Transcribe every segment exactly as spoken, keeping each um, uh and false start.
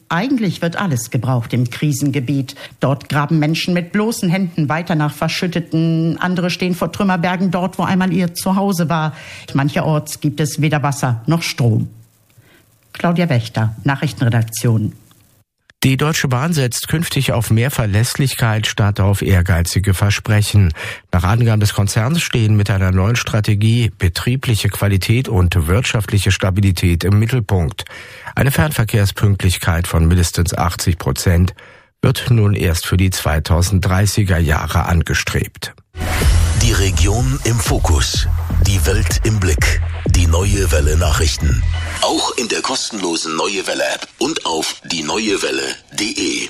Eigentlich wird alles gebraucht im Krisengebiet. Dort graben Menschen mit bloßen Händen weiter nach Verschütteten. Andere stehen vor Trümmerbergen dort, wo einmal ihr Zuhause war. Mancherorts gibt es weder Wasser noch Strom. Claudia Wächter, Nachrichtenredaktion. Die Deutsche Bahn setzt künftig auf mehr Verlässlichkeit statt auf ehrgeizige Versprechen. Nach Angaben des Konzerns stehen mit einer neuen Strategie betriebliche Qualität und wirtschaftliche Stabilität im Mittelpunkt. Eine Fernverkehrspünktlichkeit von mindestens achtzig Prozent wird nun erst für die zweitausenddreißiger Jahre angestrebt. Die Region im Fokus, die Welt im Blick, die Neue Welle Nachrichten. Auch in der kostenlosen Neue Welle App und auf die neue welle punkt de.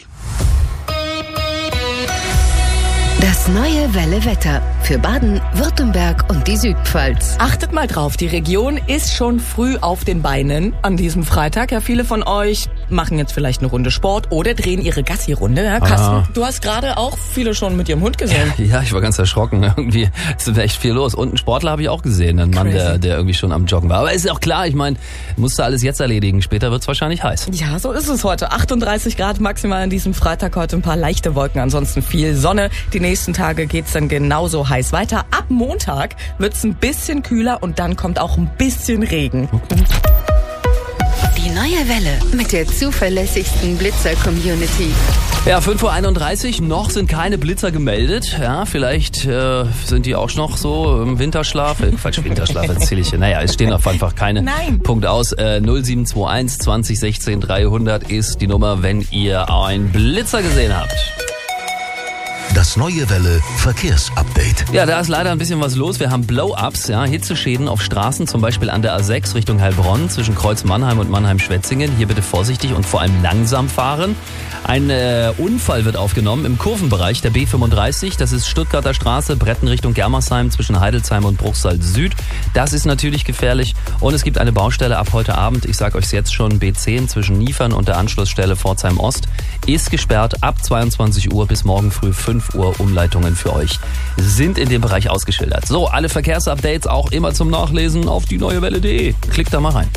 Das Neue Welle Wetter für Baden, Württemberg und die Südpfalz. Achtet mal drauf, die Region ist schon früh auf den Beinen an diesem Freitag. Ja, viele von euch machen jetzt vielleicht eine Runde Sport oder drehen ihre Gassi-Runde. Ja, Carsten, ah. du hast gerade auch viele schon mit ihrem Hund gesehen. Ja, ich war ganz erschrocken. Irgendwie ist echt viel los. Und einen Sportler habe ich auch gesehen, einen Mann, der, der irgendwie schon am Joggen war. Aber ist auch klar, ich meine, musst du alles jetzt erledigen. Später wird es wahrscheinlich heiß. Ja, so ist es heute. achtunddreißig Grad maximal an diesem Freitag. Heute ein paar leichte Wolken, ansonsten viel Sonne. Die nächsten Tage geht's dann genauso heiß weiter. Ab Montag wird's ein bisschen kühler und dann kommt auch ein bisschen Regen. Okay. Die Neue Welle mit der zuverlässigsten Blitzer-Community. Ja, fünf Uhr einunddreißig, noch sind keine Blitzer gemeldet. Ja, vielleicht äh, sind die auch noch so im Winterschlaf. Äh, Quatsch, Winterschlaf erzähle ich. Naja, es stehen auf einfach keine Nein. Punkte aus. Äh, null sieben zwei eins zwanzig sechzehn dreihundert ist die Nummer, wenn ihr einen Blitzer gesehen habt. Das Neue Welle Verkehrsupdate. Ja, da ist leider ein bisschen was los. Wir haben Blow-ups, ja, Hitzeschäden auf Straßen, zum Beispiel an der A sechs Richtung Heilbronn zwischen Kreuz Mannheim und Mannheim-Schwetzingen. Hier bitte vorsichtig und vor allem langsam fahren. Ein äh, Unfall wird aufgenommen im Kurvenbereich der B fünfunddreißig. Das ist Stuttgarter Straße, Bretten Richtung Germersheim zwischen Heidelsheim und Bruchsal Süd. Das ist natürlich gefährlich. Und es gibt eine Baustelle ab heute Abend. Ich sage euch jetzt schon, B zehn zwischen Niefern und der Anschlussstelle Pforzheim Ost ist gesperrt. Ab zweiundzwanzig Uhr bis morgen früh fünf Uhr Umleitungen für euch sind in dem Bereich ausgeschildert. So, alle Verkehrsupdates auch immer zum Nachlesen auf die neue welle punkt de. Klickt da mal rein.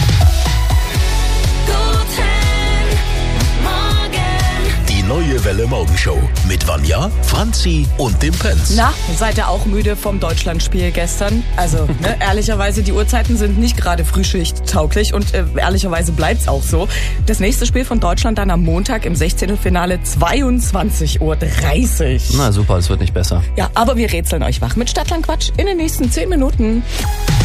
Neue Welle Morgenshow mit Vanja, Franzi und dem Prinz. Na, seid ihr auch müde vom Deutschlandspiel gestern? Also, ne, ehrlicherweise, die Uhrzeiten sind nicht gerade frühschichttauglich und äh, ehrlicherweise bleibt's auch so. Das nächste Spiel von Deutschland dann am Montag im Sechzehntelfinale zweiundzwanzig Uhr dreißig. Na super, es wird nicht besser. Ja, aber wir rätseln euch wach mit Stadtlandquatsch in den nächsten zehn Minuten.